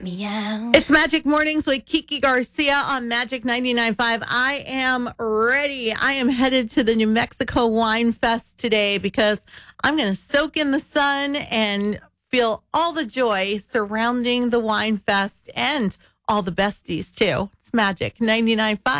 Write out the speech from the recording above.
Meow. It's Magic Mornings with Kiki Garcia on Magic 99.5. I am ready. I am headed to the New Mexico Wine Fest today because I'm going to soak in the sun and feel all the joy surrounding the Wine Fest and all the besties, too. It's Magic 99.5.